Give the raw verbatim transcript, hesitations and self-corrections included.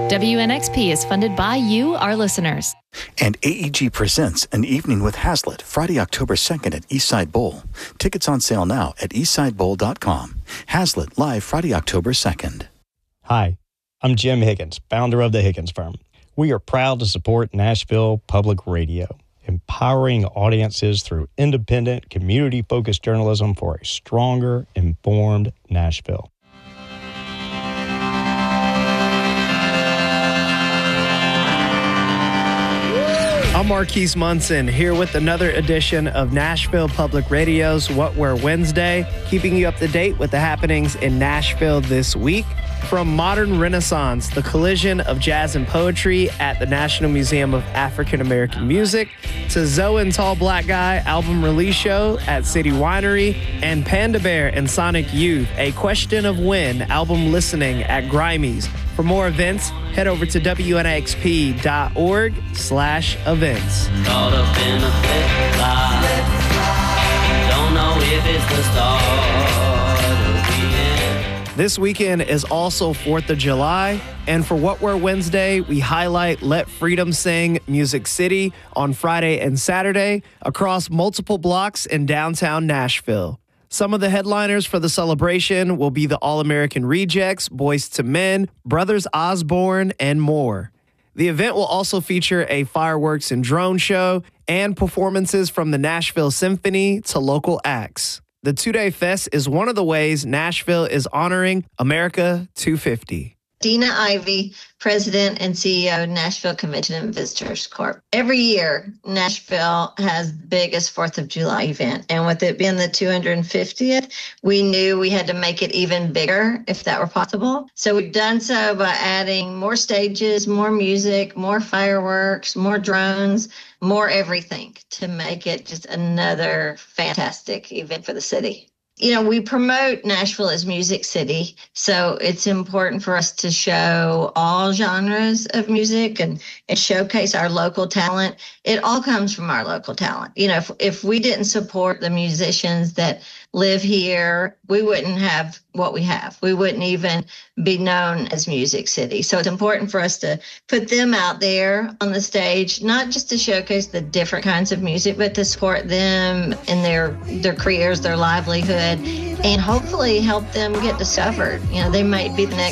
W N X P is funded by you, our listeners. And A E G presents An Evening with Hazlitt, Friday, October second at Eastside Bowl. Tickets on sale now at eastside bowl dot com. Hazlitt, live Friday, October second. Hi, I'm Jim Higgins, founder of the Higgins Firm. We are proud to support Nashville Public Radio, empowering audiences through independent, community-focused journalism for a stronger, informed Nashville. I'm Marquise Munson, here with another edition of Nashville Public Radio's What We're Wednesday, keeping you up to date with the happenings in Nashville this week. From modern renaissance, the collision of jazz and poetry at the National Museum of African American Music, to Zoe and Tall Black Guy album release show at City Winery, and Panda Bear and Sonic Youth, a question of when album listening at Grimey's. For more events, head over to W N X P dot org slash events. Caught up in a flip fly. Don't know if it's the start of the end. This weekend is also fourth of July, and for What We're Wednesday, we highlight Let Freedom Sing Music City on Friday and Saturday across multiple blocks in downtown Nashville. Some of the headliners for the celebration will be the All-American Rejects, Boyz two Men, Brothers Osborne, and more. The event will also feature a fireworks and drone show and performances from the Nashville Symphony to local acts. The two-day fest is one of the ways Nashville is honoring America two fifty. Dina Ivey, President and C E O, Nashville Convention and Visitors Corp. Every year, Nashville has the biggest fourth of July event. And with it being the two hundred fiftieth, we knew we had to make it even bigger if that were possible. So we've done so by adding more stages, more music, more fireworks, more drones, more everything to make it just another fantastic event for the city. You know, we promote Nashville as Music City, so it's important for us to show all genres of music and, and showcase our local talent. It all comes from our local talent. You know, if, if we didn't support the musicians that live here, we wouldn't have what we have. We wouldn't even be known as Music City. So it's important for us to put them out there on the stage, not just to showcase the different kinds of music, but to support them in their, their careers, their livelihood, and hopefully help them get discovered. You know, they might be the next